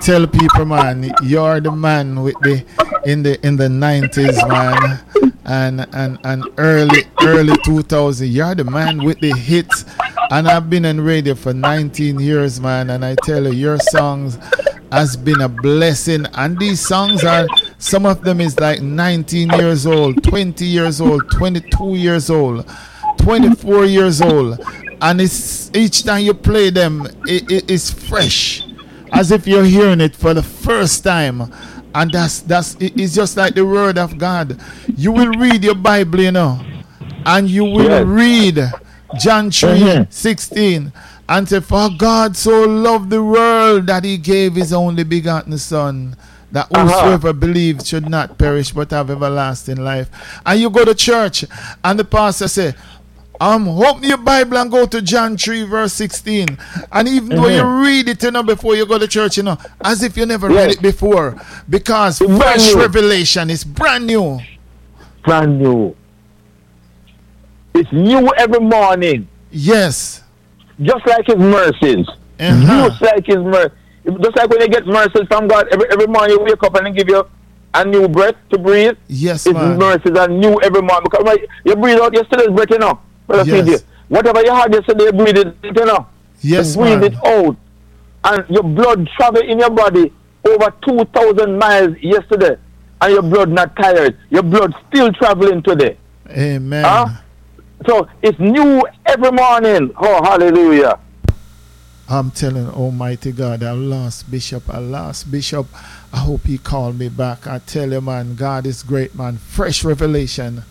tell people, man, you're the man with the in the 90s, man, and early 2000. You're the man with the hits, and I've been on radio for 19 years, man, and I tell you, your songs has been a blessing. And these songs are, some of them is like 19 years old, 20 years old, 22 years old, 24 years old, and it's each time you play them, it's fresh, as if you're hearing it for the first time. And it's just like the word of God. You will read your Bible, you know, and you will read John 3:16 and say, for God so loved the world that he gave his only begotten son, that whosoever believes should not perish but have everlasting life. And you go to church and the pastor say, open your Bible and go to John 3:16. And even though you read it, you know, before you go to church, you know, as if you never read it before, because fresh revelation is brand new. Brand new. It's new every morning. Yes. Just like his mercies. Just like his mercy. Just like when you get mercies from God, every morning you wake up and he give you a new breath to breathe. Yes, his mercies are new every morning. Because you breathe out yesterday's breath, you know. Yes. Whatever you had yesterday, breathe it, you know. Yes, you breathe it out. And your blood travel in your body over 2,000 miles yesterday. And your blood not tired. Your blood still traveling today. Amen. So it's new every morning. Oh, hallelujah. I'm telling Almighty God, I lost Bishop. I hope he called me back. I tell you, man, God is great, man. Fresh revelation.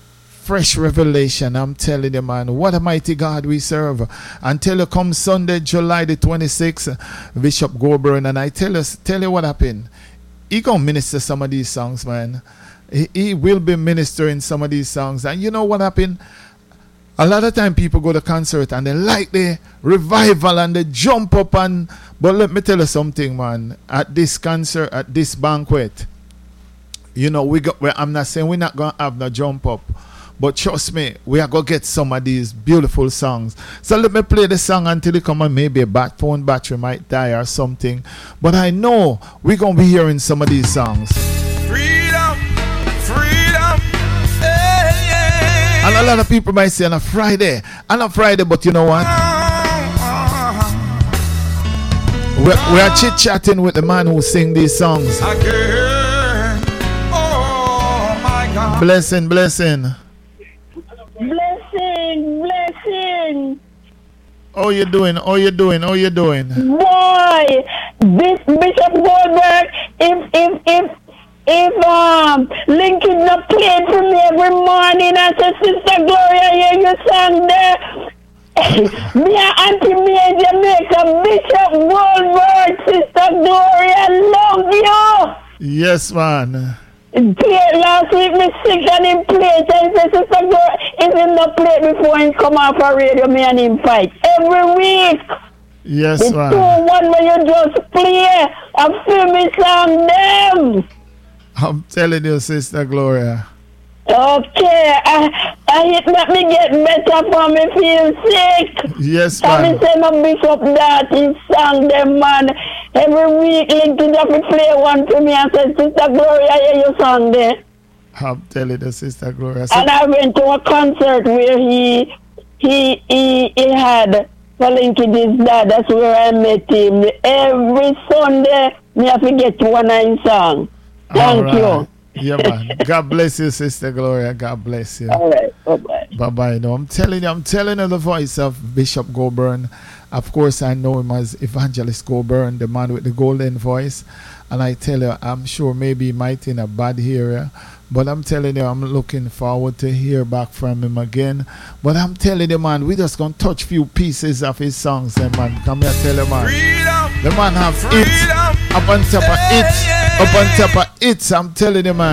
I'm telling you, man, what a mighty God we serve. Until you come Sunday, July the 26th, Bishop Goburn, and I tell you what happened. He gonna minister some of these songs, man. He will be ministering some of these songs. And you know what happened? A lot of time people go to concert and they like the revival and they jump up but let me tell you something, man. At this concert, at this banquet, you know, I'm not saying we're not gonna have no jump up, but trust me, we are gonna get some of these beautiful songs. So let me play the song until it come on. Maybe a phone battery might die or something, but I know we're gonna be hearing some of these songs. And a lot of people might say on a Friday, but you know what? We are chit-chatting with the man who sing these songs. Oh my God. Blessing. Blessing. How you doing? Boy, this Bishop Goldberg, if Lincoln not played for me every morning, I said, Sister Gloria, hear you sang there. Me and Auntie May Jamaica, Bishop Goldberg, Sister Gloria, love you. Yes, man. Last week me sick and him played and said, Sister Gloria, if him not play before him come off a radio, me and him fight. Every week. Yes, the man. 2-1 when you just play and film me song them. I'm telling you, Sister Gloria. Okay, it let me get better for me feel sick. Yes, man. man. I say my Bishop that he sang them, man. Every week Lincoln have to play one to me and say, Sister Gloria, hear you song there. I'm telling you, Sister Gloria. And I went to a concert where he had for Lincoln his dad. That's where I met him. Every Sunday, me have to get one of his song. Thank you. Yeah, man. God bless you, Sister Gloria. God bless you. All right. Bye-bye. Bye-bye. No, I'm telling you the voice of Bishop Goburn. Of course, I know him as Evangelist Goburn, the man with the golden voice. And I tell you, I'm sure maybe he might in a bad area. But I'm telling you, I'm looking forward to hear back from him again. But I'm telling you, man, we just going to touch few pieces of his songs, man. Come here, tell you, man. The man have it up on top of it. Up on top of it, I'm telling you, man.